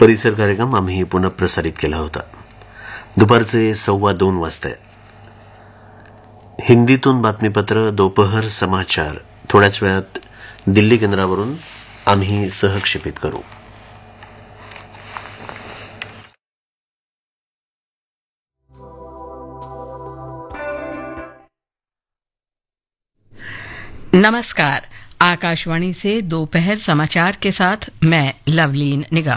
परिसर कार्यक्रम आम्ही पुन्हा प्रसारित केला होता. दुपारचे 2:15 वाजता हिंदीतून बातमीपत्र दोपहर समाचार थोड्याच वेळात दिल्ली केंद्रावरून आम्ही सहक्षेपित करू. नमस्कार. आकाशवाणी से दोपहर समाचार के साथ मैं लवलीन निगम.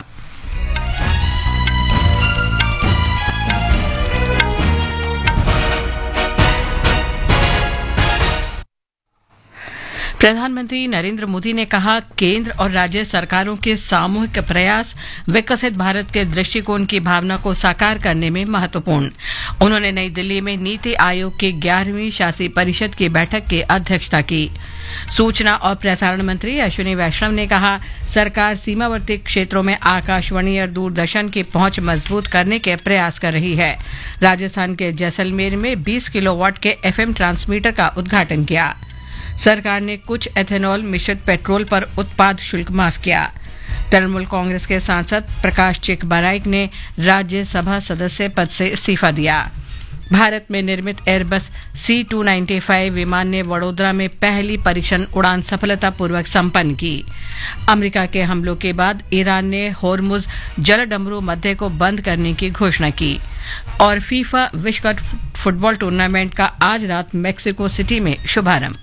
प्रधानमंत्री नरेंद्र मोदी ने कहा, केंद्र और राज्य सरकारों के सामूहिक प्रयास विकसित भारत के दृष्टिकोण की भावना को साकार करने में महत्वपूर्ण. उन्होंने नई दिल्ली में नीति आयोग की 11वीं शासी परिषद की बैठक की अध्यक्षता की. सूचना और प्रसारण मंत्री अश्विनी वैष्णव ने कहा, सरकार सीमावर्ती क्षेत्रों में आकाशवाणी और दूरदर्शन की पहुंच मजबूत करने के प्रयास कर रही है. राजस्थान के जैसलमेर में 20 किलोवाट के FM ट्रांसमीटर का उद्घाटन किया. सरकार ने कुछ एथेनॉल मिश्रित पेट्रोल पर उत्पाद शुल्क माफ किया. तृणमूल कांग्रेस के सांसद प्रकाश चिकबाराइक ने राज्यसभा सदस्य पद से इस्तीफा दिया. भारत में निर्मित एयरबस C295 विमान ने वडोदरा में पहली परीक्षण उड़ान सफलतापूर्वक संपन्न की. अमेरिका के हमलों के बाद ईरान ने होर्मुज जलडमरू मध्य को बंद करने की घोषणा की. और फीफा विश्व कप फुटबॉल टूर्नामेंट का आज रात मेक्सिको सिटी में शुभारंभ.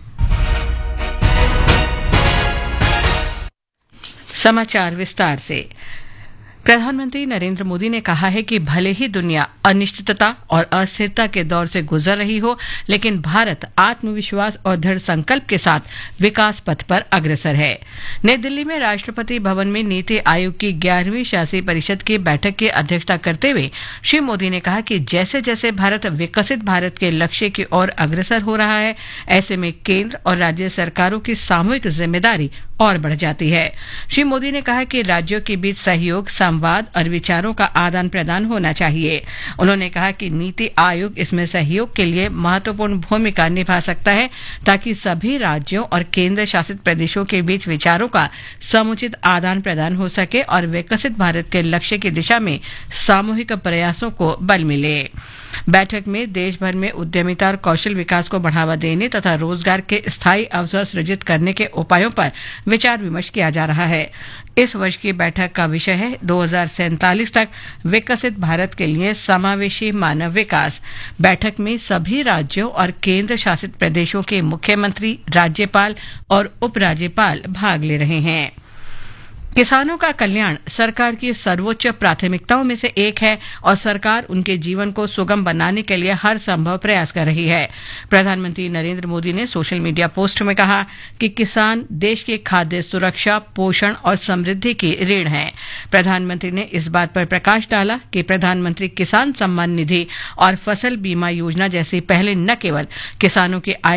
समाचार विस्तार से. प्रधानमंत्री नरेंद्र मोदी ने कहा है कि भले ही दुनिया अनिश्चितता और अस्थिरता के दौर से गुजर रही हो, लेकिन भारत आत्मविश्वास और दृढ़ संकल्प के साथ विकास पथ पर अग्रसर है. नई दिल्ली में राष्ट्रपति भवन में नीति आयोग की 11वीं शासी परिषद की बैठक की अध्यक्षता करते हुए श्री मोदी ने कहा कि जैसे जैसे भारत विकसित भारत के लक्ष्य की ओर अग्रसर हो रहा है, ऐसे में केंद्र और राज्य सरकारों की सामूहिक जिम्मेदारी और बढ़ जाती है. श्री मोदी ने कहा कि राज्यों के बीच सहयोग, संवाद और विचारों का आदान प्रदान होना चाहिए. उन्होंने कहा कि नीति आयोग इसमें सहयोग के लिए महत्वपूर्ण भूमिका निभा सकता है, ताकि सभी राज्यों और केंद्र शासित प्रदेशों के बीच विचारों का समुचित आदान प्रदान हो सके और विकसित भारत के लक्ष्य की दिशा में सामूहिक प्रयासों को बल मिले. बैठक में देश भर में उद्यमिता और कौशल विकास को बढ़ावा देने तथा रोजगार के स्थायी अवसर सृजित करने के उपायों पर विचार विमर्श किया जा रहा है. इस वर्ष की बैठक का विषय है 2047 तक विकसित भारत के लिए समावेशी मानव विकास. बैठक में सभी राज्यों और केंद्र शासित प्रदेशों के मुख्यमंत्री, राज्यपाल और उपराज्यपाल भाग ले रहे हैं. किसानों का कल्याण सरकार की सर्वोच्च प्राथमिकताओं में से एक है और सरकार उनके जीवन को सुगम बनाने के लिए हर संभव प्रयास कर रही है. प्रधानमंत्री नरेंद्र मोदी ने सोशल मीडिया पोस्ट में कहा कि किसान देश की खाद्य सुरक्षा, पोषण और समृद्धि की रीढ़ हैं. प्रधानमंत्री ने इस बात पर प्रकाश डाला कि प्रधानमंत्री किसान सम्मान निधि और फसल बीमा योजना जैसी पहले न केवल किसानों की आय